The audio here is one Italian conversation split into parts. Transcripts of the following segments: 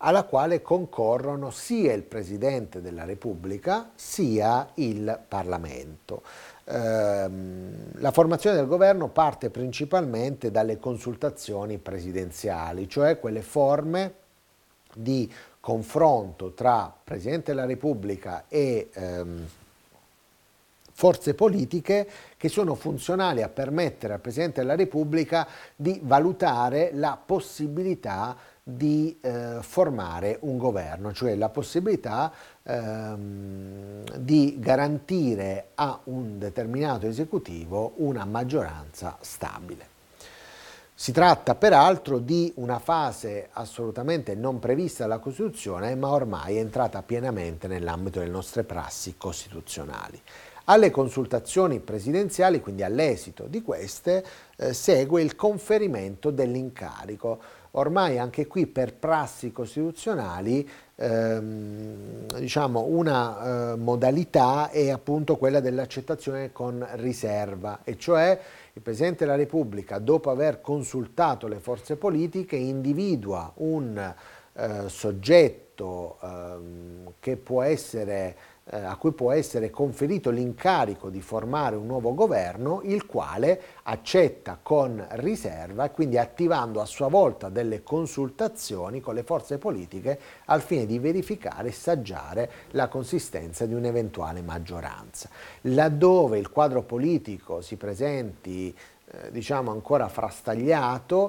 alla quale concorrono sia il Presidente della Repubblica sia il Parlamento. La formazione del governo parte principalmente dalle consultazioni presidenziali, cioè quelle forme di confronto tra Presidente della Repubblica e forze politiche che sono funzionali a permettere al Presidente della Repubblica di valutare la possibilità di formare un governo, cioè la possibilità di garantire a un determinato esecutivo una maggioranza stabile. Si tratta peraltro di una fase assolutamente non prevista dalla Costituzione, ma ormai è entrata pienamente nell'ambito delle nostre prassi costituzionali. Alle consultazioni presidenziali, quindi all'esito di queste, segue il conferimento dell'incarico. Ormai anche qui per prassi costituzionali diciamo una modalità è appunto quella dell'accettazione con riserva, e cioè il Presidente della Repubblica, dopo aver consultato le forze politiche, individua un soggetto che può essere a cui può essere conferito l'incarico di formare un nuovo governo, il quale accetta con riserva, quindi attivando a sua volta delle consultazioni con le forze politiche al fine di verificare e saggiare la consistenza di un'eventuale maggioranza. Laddove il quadro politico si presenti diciamo ancora frastagliato,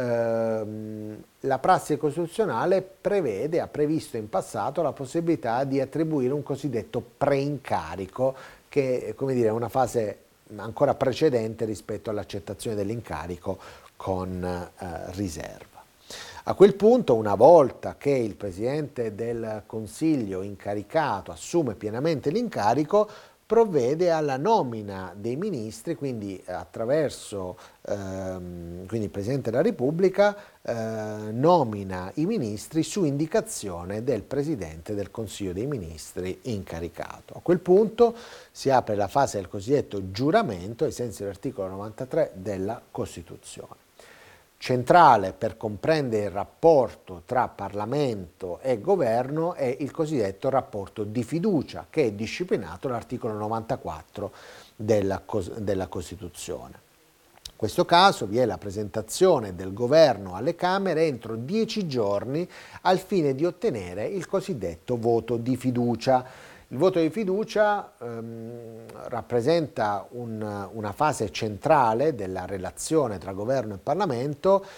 la prassi costituzionale ha previsto in passato la possibilità di attribuire un cosiddetto preincarico, che come dire, è una fase ancora precedente rispetto all'accettazione dell'incarico con riserva. A quel punto, una volta che il Presidente del Consiglio incaricato assume pienamente l'incarico, provvede alla nomina dei ministri, quindi attraverso quindi il Presidente della Repubblica nomina i ministri su indicazione del Presidente del Consiglio dei Ministri incaricato. A quel punto si apre la fase del cosiddetto giuramento ai sensi dell'articolo 93 della Costituzione. Centrale per comprendere il rapporto tra Parlamento e Governo è il cosiddetto rapporto di fiducia, che è disciplinato dall'articolo 94 della Costituzione. In questo caso vi è la presentazione del Governo alle Camere entro 10 giorni al fine di ottenere il cosiddetto voto di fiducia. Il voto di fiducia rappresenta una fase centrale della relazione tra governo e Parlamento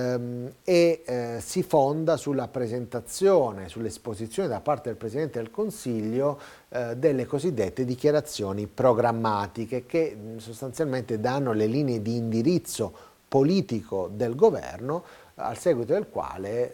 si fonda sulla presentazione, sull'esposizione da parte del Presidente del Consiglio delle cosiddette dichiarazioni programmatiche, che sostanzialmente danno le linee di indirizzo politico del governo, al seguito del quale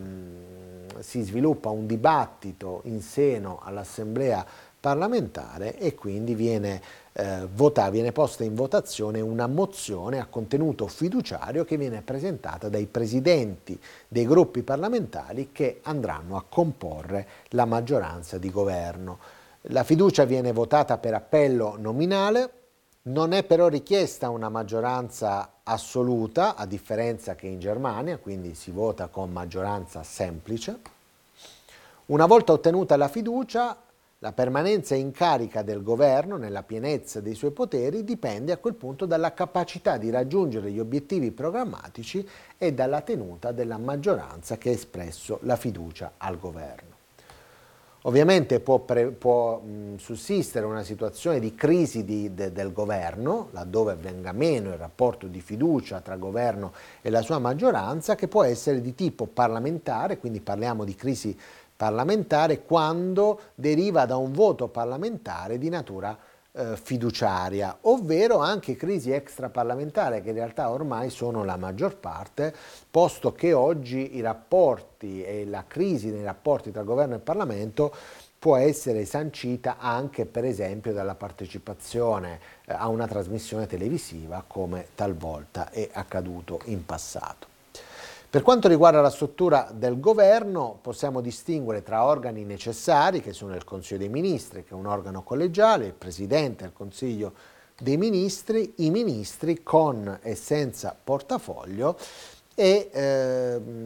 si sviluppa un dibattito in seno all'Assemblea parlamentare e quindi viene posta in votazione una mozione a contenuto fiduciario che viene presentata dai presidenti dei gruppi parlamentari che andranno a comporre la maggioranza di governo. La fiducia viene votata per appello nominale. Non è però richiesta una maggioranza assoluta, a differenza che in Germania, quindi si vota con maggioranza semplice. Una volta ottenuta la fiducia, la permanenza in carica del governo nella pienezza dei suoi poteri dipende a quel punto dalla capacità di raggiungere gli obiettivi programmatici e dalla tenuta della maggioranza che ha espresso la fiducia al governo. Ovviamente può sussistere una situazione di crisi del governo, laddove venga meno il rapporto di fiducia tra governo e la sua maggioranza, che può essere di tipo parlamentare, quindi parliamo di crisi parlamentare quando deriva da un voto parlamentare di natura fiduciaria, ovvero anche crisi extraparlamentare, che in realtà ormai sono la maggior parte, posto che oggi i rapporti e la crisi nei rapporti tra governo e Parlamento può essere sancita anche per esempio dalla partecipazione a una trasmissione televisiva, come talvolta è accaduto in passato. Per quanto riguarda la struttura del governo, possiamo distinguere tra organi necessari, che sono il Consiglio dei Ministri, che è un organo collegiale, il Presidente del Consiglio dei Ministri, i ministri con e senza portafoglio e